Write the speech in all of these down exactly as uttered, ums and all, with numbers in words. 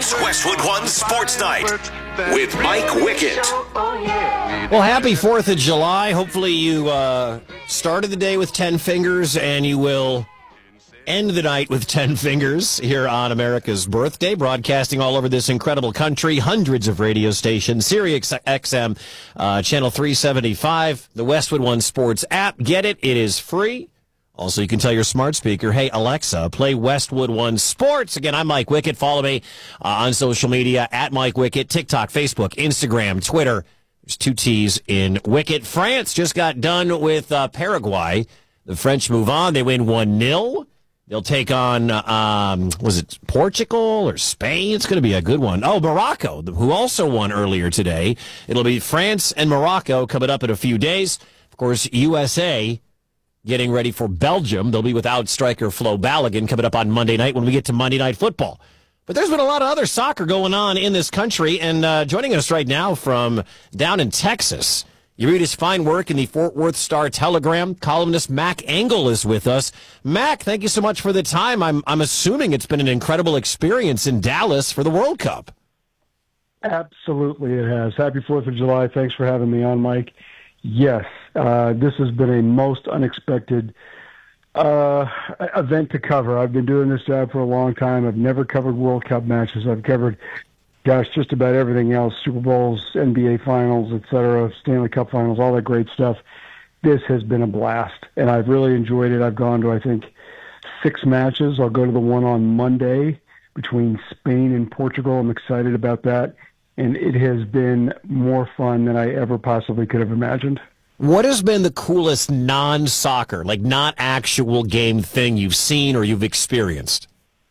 It's Westwood One Sports Night with Mike Wickett. Well, happy fourth of July. Hopefully you uh, started the day with ten fingers and you will end the night with ten fingers here on America's birthday, broadcasting all over this incredible country, hundreds of radio stations, Sirius X M, uh, channel three seventy-five, the Westwood One Sports app. Get it. It is free. Also, you can tell your smart speaker, hey, Alexa, play Westwood One Sports. Again, I'm Mike Wickett. Follow me uh, on social media, at Mike Wickett, TikTok, Facebook, Instagram, Twitter. There's two T's in Wickett. France just got done with uh, Paraguay. The French move on. They win one nil. They'll take on, um, was it Portugal or Spain? It's going to be a good one. Oh, Morocco, who also won earlier today. It'll be France and Morocco coming up in a few days. Of course, U S A getting ready for Belgium. They'll be without striker Flo Balogun coming up on Monday night when we get to Monday Night Football. But there's been a lot of other soccer going on in this country, and uh, joining us right now from down in Texas, you read his fine work in the Fort Worth Star-Telegram. Columnist Mac Engel is with us. Mac, thank you so much for the time. I'm I'm assuming it's been an incredible experience in Dallas for the World Cup. Absolutely it has. Happy fourth of July. Thanks for having me on, Mike. Yes, uh, this has been a most unexpected uh, event to cover. I've been doing this job for a long time. I've never covered World Cup matches. I've covered, gosh, just about everything else, Super Bowls, N B A Finals, et cetera, Stanley Cup Finals, all that great stuff. This has been a blast, and I've really enjoyed it. I've gone to, I think, six matches. I'll go to the one on Monday between Spain and Portugal. I'm excited about that. And it has been more fun than I ever possibly could have imagined. What has been the coolest non-soccer, like not actual game thing you've seen or you've experienced?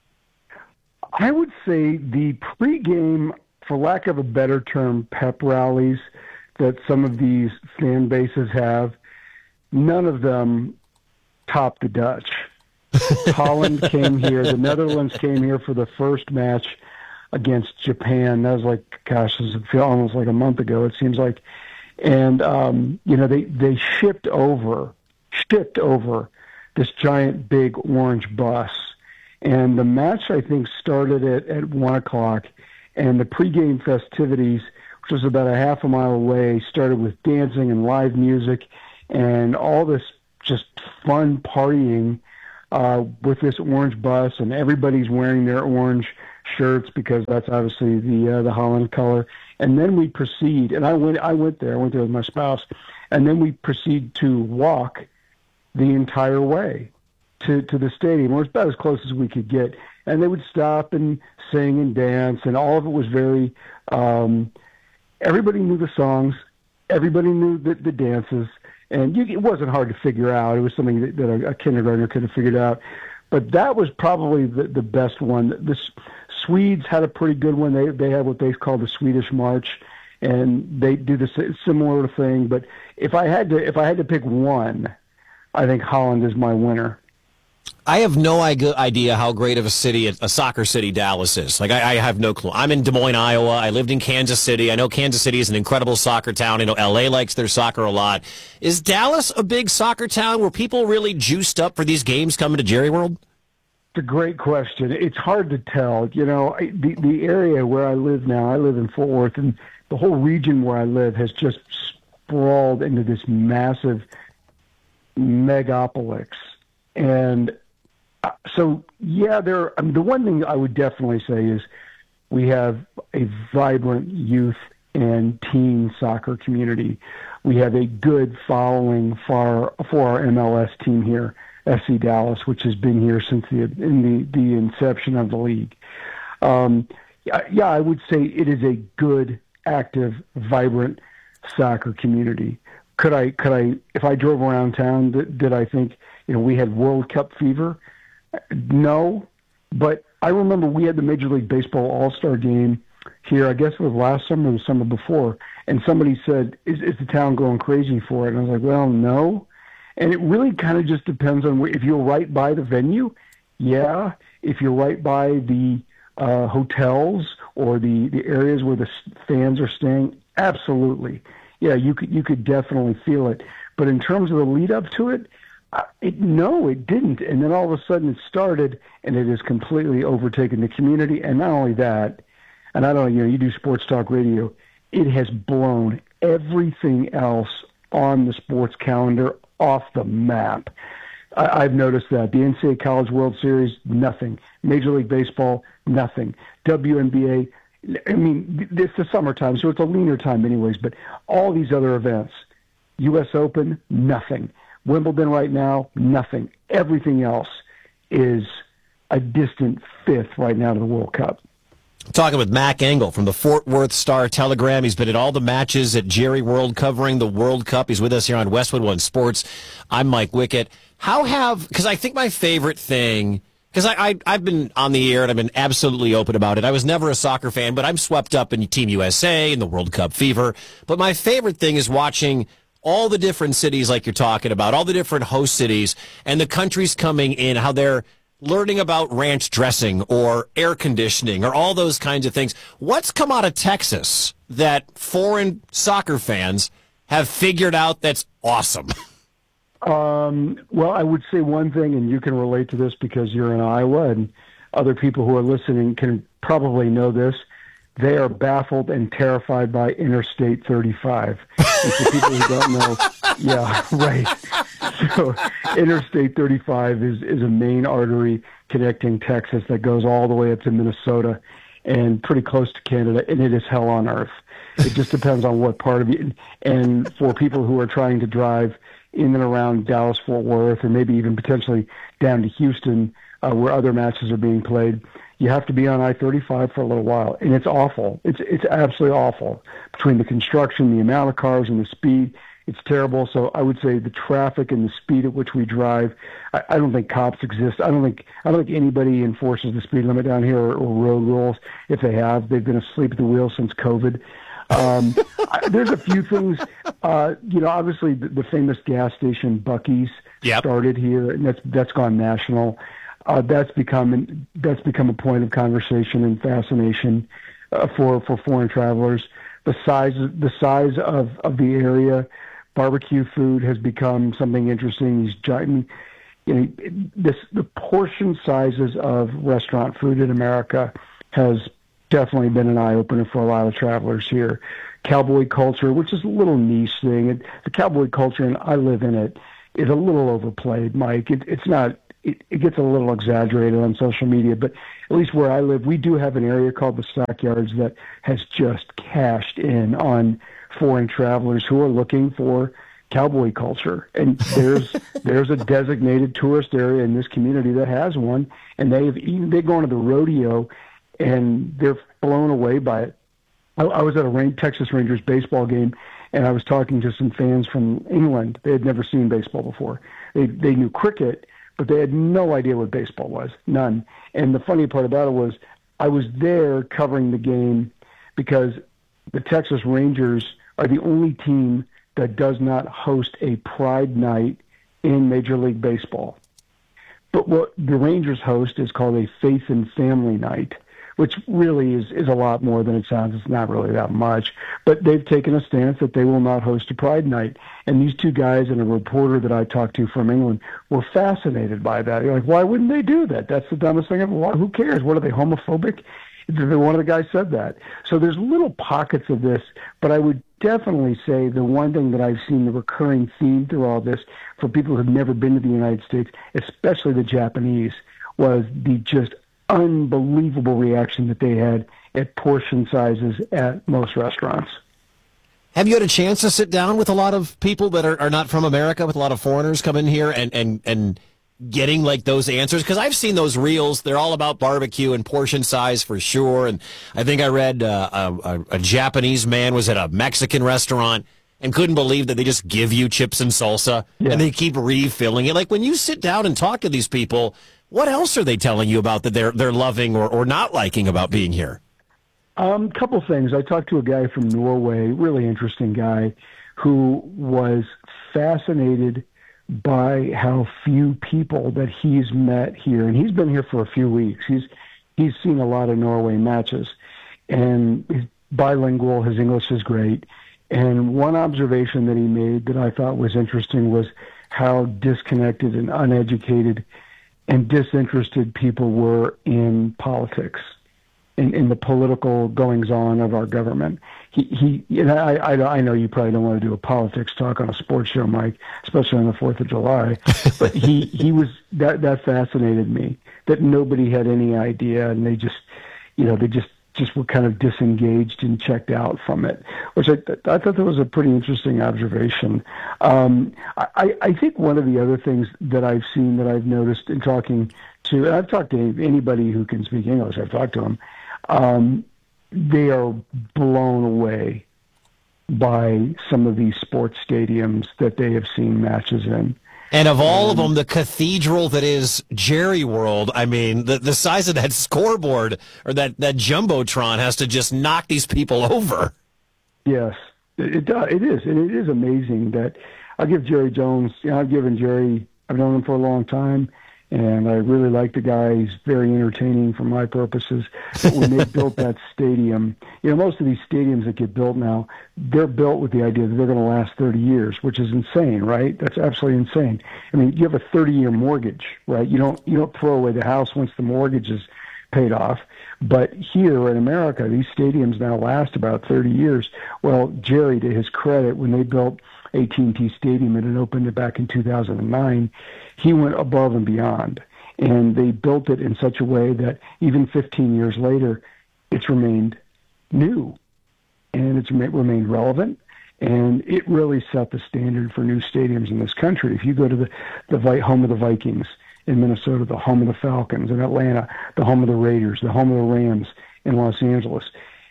I would say the pregame, for lack of a better term, pep rallies that some of these fan bases have, none of them top the Dutch. Holland came here. The Netherlands came here for the first match against Japan. That was like, gosh, this is almost like a month ago, it seems like. And, um, you know, they, they shipped over, shipped over this giant big orange bus. And the match, I think, started at, at one o'clock. And the pregame festivities, which was about a half a mile away, started with dancing and live music and all this just fun partying uh, with this orange bus. And everybody's wearing their orange shirts because that's obviously the uh, the Holland color. And then we proceed, and I went I went there, I went there with my spouse, and then we proceed to walk the entire way to, to the stadium. It was about as close as we could get. And they would stop and sing and dance, and all of it was very, um, everybody knew the songs, everybody knew the, the dances, and you, it wasn't hard to figure out. It was something that, that a, a kindergartner could have figured out. But that was probably the, the best one. The Swedes had a pretty good one. They they had what they call the Swedish March, and they do the similar thing. But if I had to if I had to pick one, I think Holland is my winner. I have no idea how great of a city, a soccer city, Dallas is. Like, I, I have no clue. I'm in Des Moines, Iowa. I lived in Kansas City. I know Kansas City is an incredible soccer town. I know L A likes their soccer a lot. Is Dallas a big soccer town? Were people really juiced up for these games coming to Jerry World? It's a great question. It's hard to tell. You know, the, the area where I live now, I live in Fort Worth, and the whole region where I live has just sprawled into this massive megapolis. And so, yeah, there. I mean, the one thing I would definitely say is we have a vibrant youth and teen soccer community. We have a good following for for our M L S team here, F C Dallas, which has been here since the in the, the inception of the league. Um, yeah, yeah, I would say it is a good, active, vibrant soccer community. Could I could I if I drove around town, did, did I think you know we had World Cup fever? No, but I remember we had the Major League Baseball All-Star game here, I guess it was last summer or the summer before, and somebody said, is, is the town going crazy for it? And I was like, well, no. And it really kind of just depends on if you're right by the venue, yeah. If you're right by the uh, hotels or the, the areas where the fans are staying, absolutely. Yeah, you could you could definitely feel it. But in terms of the lead up to it, uh, it no, it didn't. And then all of a sudden it started, and it has completely overtaken the community. And not only that, and I don't know, you know, you do sports talk radio, it has blown everything else on the sports calendar off the map. I, I've noticed that. The N C double A College World Series, nothing. Major League Baseball, nothing. W N B A, I mean, it's the summertime, so it's a leaner time anyways, but all these other events, U S Open, nothing. Wimbledon right now, nothing. Everything else is a distant fifth right now to the World Cup. Talking with Mac Engel from the Fort Worth Star-Telegram. He's been at all the matches at Jerry World covering the World Cup. He's with us here on Westwood One Sports. I'm Mike Wickett. How have, because I think my favorite thing, because I, I, I've been on the air and I've been absolutely open about it. I was never a soccer fan, but I'm swept up in Team U S A and the World Cup fever. But my favorite thing is watching all the different cities like you're talking about, all the different host cities and the countries coming in, how they're learning about ranch dressing or air conditioning or all those kinds of things. What's come out of Texas that foreign soccer fans have figured out that's awesome? Um, well, I would say one thing, and you can relate to this because you're in Iowa, and other people who are listening can probably know this. They are baffled and terrified by Interstate thirty-five. And for people who don't know, yeah, right. So Interstate thirty-five is, is a main artery connecting Texas that goes all the way up to Minnesota and pretty close to Canada, and it is hell on earth. It just depends on what part of it. And for people who are trying to drive in and around Dallas-Fort Worth, or maybe even potentially down to Houston, uh, where other matches are being played, you have to be on I thirty-five for a little while, and it's awful. It's it's absolutely awful. Between the construction, the amount of cars, and the speed, it's terrible. So I would say the traffic and the speed at which we drive, I, I don't think cops exist. I don't think I don't think anybody enforces the speed limit down here or, or road rules. If they have, they've been asleep at the wheel since COVID. Um, I, there's a few things. Uh, you know, obviously the, the famous gas station Buc-ee's Yep. started here, and that's that's gone national. Uh, that's become that's become a point of conversation and fascination uh, for for foreign travelers. The size the size of, of the area, barbecue food has become something interesting. These giant, you know, this the portion sizes of restaurant food in America has definitely been an eye opener for a lot of travelers here. Cowboy culture, which is a little niche thing, and the cowboy culture, and I live in it, is a little overplayed, Mike. It, it's not. It, it gets a little exaggerated on social media, but at least where I live, we do have an area called the Stockyards that has just cashed in on foreign travelers who are looking for cowboy culture. And there's there's a designated tourist area in this community that has one, and they've even they go into the rodeo, and they're blown away by it. I, I was at a Rain, Texas Rangers baseball game, and I was talking to some fans from England. They had never seen baseball before. They they knew cricket, but they had no idea what baseball was, none. And the funny part about it was I was there covering the game because the Texas Rangers are the only team that does not host a Pride Night in Major League Baseball. But what the Rangers host is called a Faith and Family Night, which really is, is a lot more than it sounds. It's not really that much. But they've taken a stance that they will not host a Pride Night. And these two guys and a reporter that I talked to from England were fascinated by that. They're like, why wouldn't they do that? That's the dumbest thing ever. Why, who cares? What, are they homophobic? One of the guys said that. So there's little pockets of this, but I would definitely say the one thing that I've seen, the recurring theme through all this for people who have never been to the United States, especially the Japanese, was the just unbelievable reaction that they had at portion sizes at most restaurants. Have you had a chance to sit down with a lot of people that are, are not from America, with a lot of foreigners come in here and, and, and getting like those answers? Because I've seen those reels. They're all about barbecue and portion size for sure. And I think I read uh, a, a Japanese man was at a Mexican restaurant and couldn't believe that they just give you chips and salsa yeah. and they keep refilling it. Like when you sit down and talk to these people, what else are they telling you about that they're they're loving or, or not liking about being here? Um, couple things. I talked to a guy from Norway, really interesting guy, who was fascinated by how few people that he's met here, and he's been here for a few weeks. He's he's seen a lot of Norway matches, and he's bilingual. His English is great. And one observation that he made that I thought was interesting was how disconnected and uneducated and disinterested people were in politics. in, in the political goings-on of our government. He, he, and I, I, I know you probably don't want to do a politics talk on a sports show, Mike, especially on the Fourth of July, but he, he was that that fascinated me, that nobody had any idea, and they just, you know, they just just were kind of disengaged and checked out from it, which I, I thought that was a pretty interesting observation. Um, I, I think one of the other things that I've seen, that I've noticed in talking to, and I've talked to anybody who can speak English, I've talked to them, um, they are blown away by some of these sports stadiums that they have seen matches in. And of all of them, the cathedral that is Jerry World, I mean, the, the size of that scoreboard or that, that Jumbotron has to just knock these people over. Yes, it, it does. It is. And it is amazing that I'll give Jerry Jones, you know, I've given Jerry, I've known him for a long time, and I really like the guy. He's very entertaining for my purposes. But when they built that stadium, you know, most of these stadiums that get built now, they're built with the idea that they're going to last thirty years, which is insane, right? That's absolutely insane. I mean, you have a thirty-year mortgage, right? You don't you don't throw away the house once the mortgage is paid off. But here in America, these stadiums now last about thirty years. Well, Jerry, to his credit, when they built A T and T Stadium and it opened it back in two thousand nine, he went above and beyond. And they built it in such a way that even fifteen years later, it's remained new and it's remained relevant. And it really set the standard for new stadiums in this country. If you go to the, the home of the Vikings in Minnesota, the home of the Falcons in Atlanta, the home of the Raiders, the home of the Rams in Los Angeles,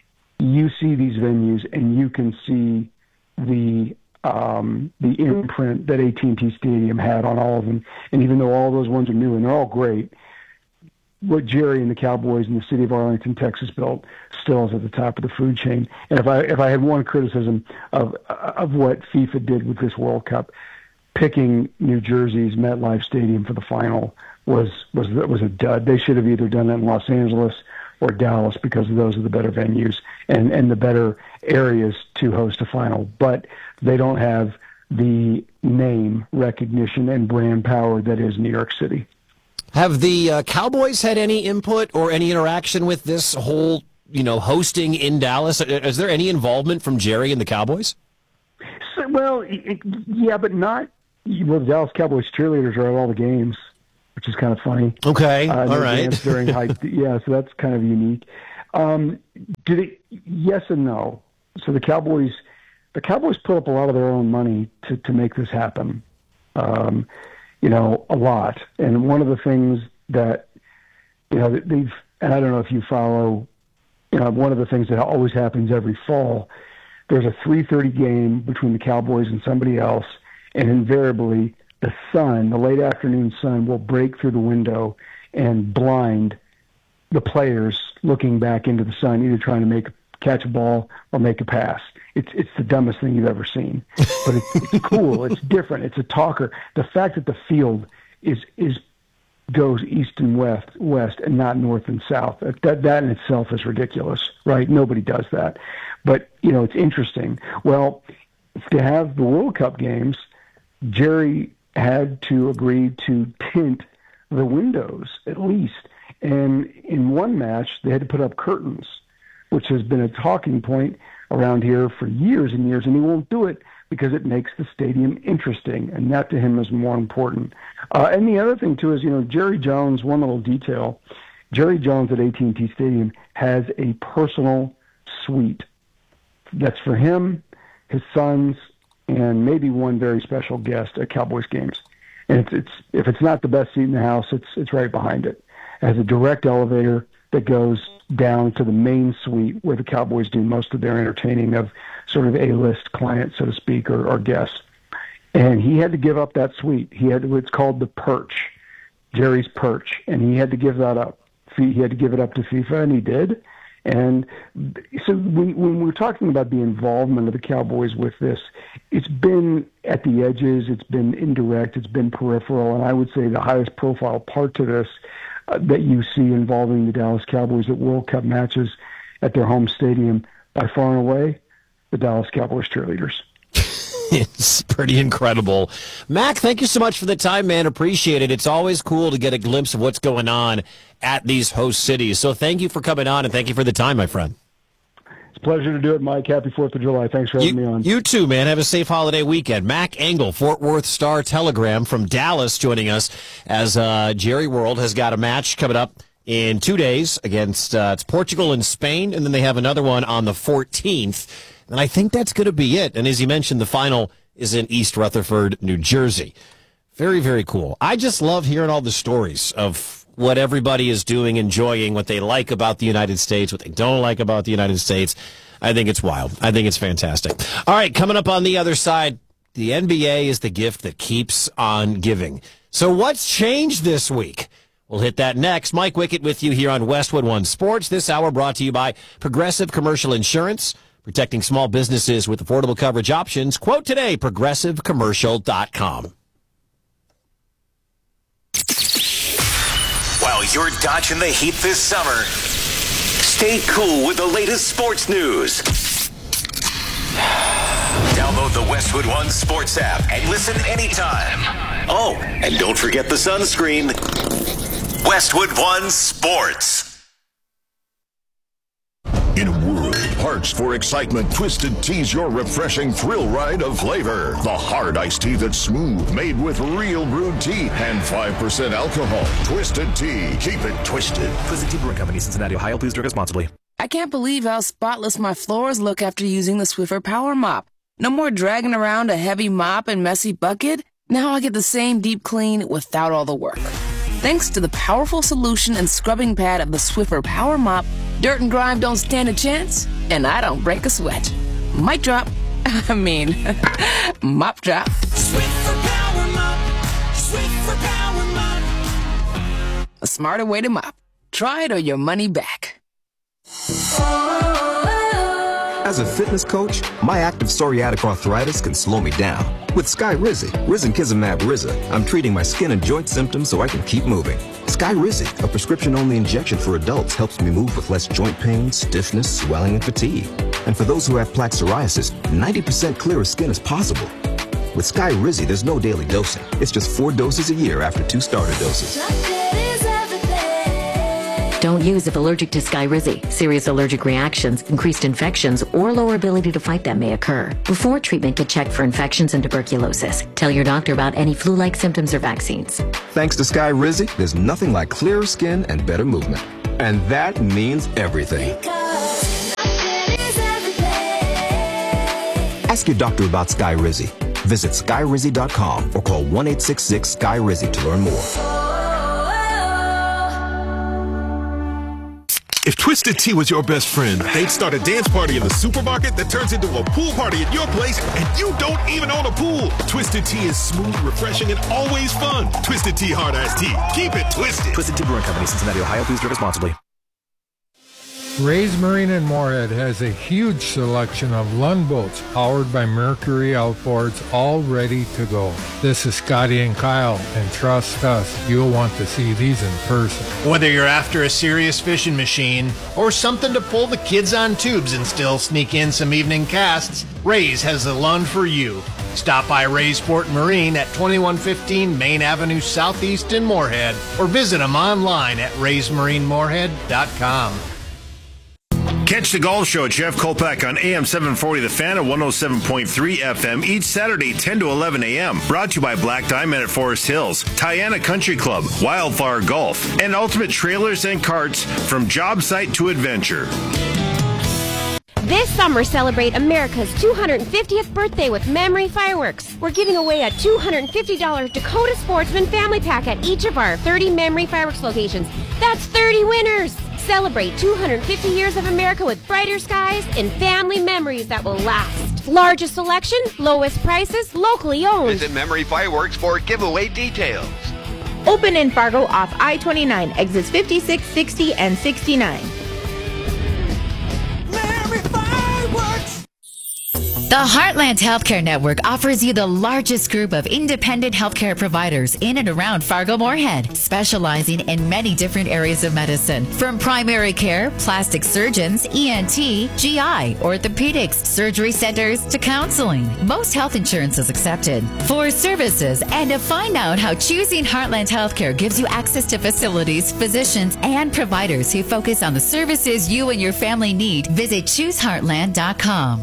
you see these venues and you can see the um, the imprint that A T and T Stadium had on all of them. And even though all those ones are new and they're all great, what Jerry and the Cowboys in the city of Arlington, Texas built still is at the top of the food chain. And if I if I had one criticism of of what FIFA did with this World Cup, picking New Jersey's MetLife Stadium for the final was was was a dud. They should have either done it in Los Angeles or Dallas, because those are the better venues and, and the better areas to host a final. But they don't have the name recognition and brand power that is New York City. Have the uh, Cowboys had any input or any interaction with this whole, you know, hosting in Dallas? Is there any involvement from Jerry and the Cowboys? So, well, it, yeah, but not. Well, the Dallas Cowboys cheerleaders are at all the games, which is kind of funny. Okay, uh, all right. During high, yeah, so that's kind of unique. Um, do they? Yes and no. So the Cowboys, the Cowboys put up a lot of their own money to to make this happen. Um, you know, a lot. And one of the things that, you know, they've, and I don't know if you follow, you know, one of the things that always happens every fall, there's a three thirty game between the Cowboys and somebody else, and invariably the sun, the late afternoon sun, will break through the window and blind the players looking back into the sun, either trying to make catch a ball or make a pass. It's it's the dumbest thing you've ever seen, but it's, it's cool. It's different. It's a talker. The fact that the field is is goes east and west, west, and not north and south. That that in itself is ridiculous, right? Nobody does that, but you know it's interesting. Well, to have the World Cup games, Jerry had to agree to tint the windows at least, and in one match they had to put up curtains, which has been a talking point around here for years and years, and he won't do it because it makes the stadium interesting, and that to him is more important. Uh, and the other thing, too, is, you know, Jerry Jones, one little detail, Jerry Jones at A T and T Stadium has a personal suite that's for him, his sons, and maybe one very special guest at Cowboys games. And it's, it's if it's not the best seat in the house, it's it's right behind it. It has a direct elevator that goes down to the main suite where the Cowboys do most of their entertaining of sort of A-list clients, so to speak, or, or guests. And he had to give up that suite. He had to, it's called the Perch, Jerry's Perch, and he had to give that up. He had to give it up to FIFA, and he did. And so when, when we're talking about the involvement of the Cowboys with this, it's been at the edges, it's been indirect, it's been peripheral, and I would say the highest profile part to this Uh, that you see involving the Dallas Cowboys at World Cup matches at their home stadium, by far and away, the Dallas Cowboys cheerleaders. It's pretty incredible. Mac, thank you so much for the time, man. Appreciate it. It's always cool to get a glimpse of what's going on at these host cities. So thank you for coming on, and thank you for the time, my friend. It's a pleasure to do it, Mike. Happy fourth of July. Thanks for having you, me on. You too, man. Have a safe holiday weekend. Mac Engel, Fort Worth Star-Telegram from Dallas, joining us as uh, Jerry World has got a match coming up in two days against uh, it's Portugal and Spain, and then they have another one on the fourteenth. And I think that's going to be it. And as you mentioned, the final is in East Rutherford, New Jersey. Very, very cool. I just love hearing all the stories of what everybody is doing, enjoying, what they like about the United States, what they don't like about the United States. I think it's wild. I think it's fantastic. All right, coming up on the other side, the N B A is the gift that keeps on giving. So what's changed this week? We'll hit that next. Mike Wickett with you here on Westwood One Sports. This hour brought to you by Progressive Commercial Insurance, protecting small businesses with affordable coverage options. Quote today, progressive commercial dot com. While you're dodging the heat this summer, stay cool with the latest sports news. Download the Westwood One Sports app and listen anytime. Oh, and don't forget the sunscreen. Westwood One Sports. In a world parched for excitement, Twisted Tea's your refreshing thrill ride of flavor. The hard iced tea that's smooth, made with real brewed tea and five percent alcohol. Twisted Tea. Keep it twisted. Twisted Tea Brewing Company, Cincinnati, Ohio. Please drink responsibly. I can't believe how spotless my floors look after using the Swiffer Power Mop. No more dragging around a heavy mop and messy bucket. Now I get the same deep clean without all the work. Thanks to the powerful solution and scrubbing pad of the Swiffer Power Mop, dirt and grime don't stand a chance, and I don't break a sweat. Mic drop. I mean, mop drop. Swiffer Power Mop. Swiffer Power Mop. A smarter way to mop. Try it or your money back. As a fitness coach, my active psoriatic arthritis can slow me down. With Skyrizi, Risankizumab Riza, I'm treating my skin and joint symptoms so I can keep moving. Skyrizi, a prescription-only injection for adults, helps me move with less joint pain, stiffness, swelling, and fatigue. And for those who have plaque psoriasis, ninety percent clearer skin is possible. With Skyrizi, there's no daily dosing. It's just four doses a year after two starter doses. Don't use if allergic to Skyrizi. Serious allergic reactions, increased infections, or lower ability to fight them may occur. Before treatment, get checked for infections and tuberculosis. Tell your doctor about any flu-like symptoms or vaccines. Thanks to Skyrizi, there's nothing like clearer skin and better movement. And that means everything. Ask your doctor about Skyrizi. Visit Skyrizi dot com or call one eight six six Sky Rizi to learn more. If Twisted Tea was your best friend, they'd start a dance party in the supermarket that turns into a pool party at your place, and you don't even own a pool. Twisted Tea is smooth, refreshing, and always fun. Twisted Tea Hard Iced Tea. Keep it twisted. Twisted Tea Brewing Company, Cincinnati, Ohio. Please drink responsibly. Ray's Marine in Moorhead has a huge selection of Lund boats powered by Mercury outboards, all ready to go. This is Scotty and Kyle, and trust us, you'll want to see these in person. Whether you're after a serious fishing machine or something to pull the kids on tubes and still sneak in some evening casts, Ray's has the Lund for you. Stop by Ray's Sport Marine at twenty-one fifteen Main Avenue Southeast in Moorhead, or visit them online at rays marine moorhead dot com. Catch the Golf Show at Jeff Kolpak on A M seven forty The Fan at one oh seven point three F M each Saturday ten to eleven a.m. Brought to you by Black Diamond at Forest Hills, Tiana Country Club, Wildflower Golf, and Ultimate Trailers and Carts from job site to adventure. This summer, celebrate America's two hundred fiftieth birthday with Memory Fireworks. We're giving away a two hundred fifty dollars Dakota Sportsman family pack at each of our thirty Memory Fireworks locations. That's thirty winners! Celebrate two hundred fifty years of America with brighter skies and family memories that will last. Largest selection, lowest prices, locally owned. Visit Memory Fireworks for giveaway details. Open in Fargo off I twenty-nine, exits fifty-six, sixty, and sixty-nine. Memory Fireworks. The Heartland Healthcare Network offers you the largest group of independent healthcare providers in and around Fargo-Moorhead, specializing in many different areas of medicine, from primary care, plastic surgeons, E N T, G I, orthopedics, surgery centers, to counseling. Most health insurance is accepted. For services and to find out how choosing Heartland Healthcare gives you access to facilities, physicians, and providers who focus on the services you and your family need, visit choose heartland dot com.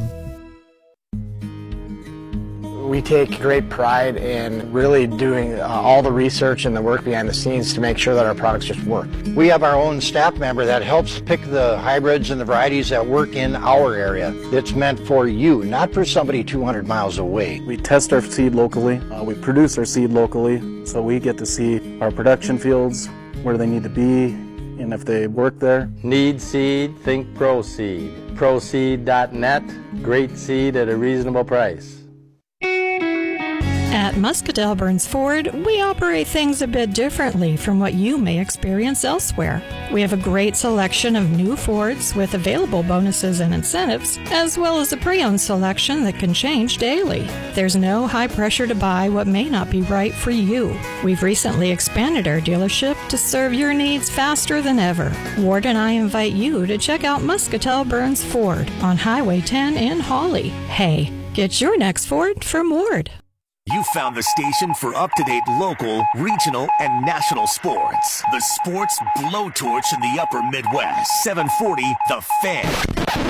We take great pride in really doing uh, all the research and the work behind the scenes to make sure that our products just work. We have our own staff member that helps pick the hybrids and the varieties that work in our area. It's meant for you, not for somebody two hundred miles away. We test our seed locally. Uh, we produce our seed locally, so we get to see our production fields, where they need to be, and if they work there. Need seed? Think ProSeed. ProSeed dot net. Great seed at a reasonable price. At Muscatel Burns Ford, we operate things a bit differently from what you may experience elsewhere. We have a great selection of new Fords with available bonuses and incentives, as well as a pre-owned selection that can change daily. There's no high pressure to buy what may not be right for you. We've recently expanded our dealership to serve your needs faster than ever. Ward and I invite you to check out Muscatel Burns Ford on Highway ten in Hawley. Hey, get your next Ford from Ward. You found the station for up-to-date local, regional, and national sports. The Sports Blowtorch in the upper Midwest. seven forty The Fan.